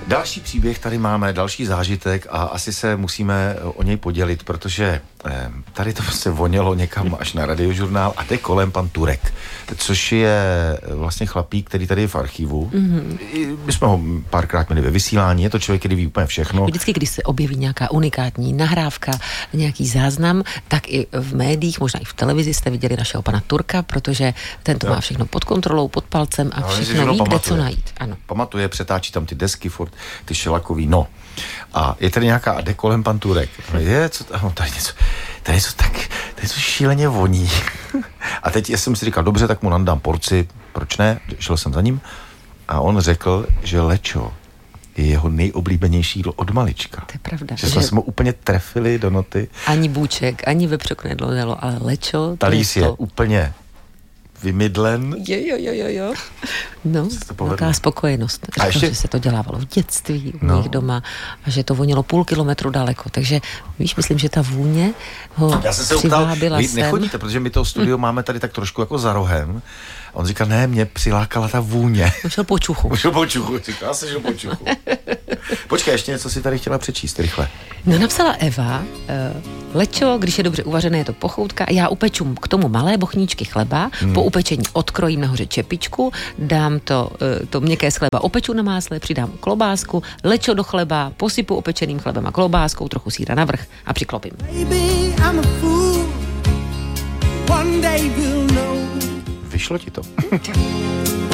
Další příběh tady máme, další zážitek a asi se musíme o něj podělit, protože tady to se vonělo někam až na Radiožurnál a jde kolem pan Turek, což je vlastně chlapík, který tady je v archivu. My jsme ho párkrát měli ve vysílání, je to člověk, který ví úplně všechno. Vždycky, když se objeví nějaká unikátní nahrávka, nějaký záznam, tak i v médiích, možná i v televizi jste viděli našeho pana Turka, protože ten to má všechno pod kontrolou, pod palcem a všechno ví, kde co najít. Ano. Pamatuje, přetáčí tam ty desky furt, ty šelakový, no. A je tady nějaká a jde kolem pan Turek. Tady něco šíleně voní. A teď jsem si říkal, dobře, tak mu nandám porci, proč ne? Šel jsem za ním a on řekl, že lečo je jeho nejoblíbenější jídlo od malička. To je pravda. Že jsme se mu úplně trefili do noty. Ani bůček, ani vepřok nedlo, ale lečo... Talíř je úplně vymydlen. Jo. No, velká spokojenost. Říkám, že se to dělávalo v dětství u nich doma a že to vonilo 0,5 kilometru daleko. Takže víš, myslím, že ta vůně ho já jsem se přivábila vy sem. nechodíte, protože my to studio máme tady tak trošku jako za rohem. A on říkal, ne, mě přilákala ta vůně. Šel po čuchu. Říkal, já jsem šel po čuchu. Počkej, ještě něco si tady chtěla přečíst, rychle. No, napsala Eva, lečo, když je dobře uvařené, je to pochoutka. Já upeču k tomu malé bochníčky chleba, po upečení odkrojím nahoře čepičku, dám to měkké z chleba, opeču na másle, přidám klobásku, lečo do chleba, posypu opečeným chlebem a klobáskou, trochu sýra navrch a přiklopím. Vyšlo ti to?